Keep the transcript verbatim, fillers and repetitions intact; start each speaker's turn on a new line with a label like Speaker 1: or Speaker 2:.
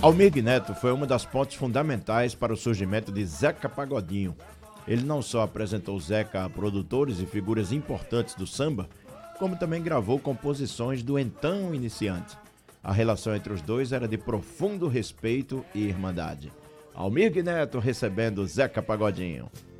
Speaker 1: Almir Neto foi uma das pontes fundamentais para o surgimento de Zeca Pagodinho. Ele não só apresentou Zeca a produtores e figuras importantes do samba, como também gravou composições do então iniciante. A relação entre os dois era de profundo respeito e irmandade. Almir Neto recebendo Zeca Pagodinho.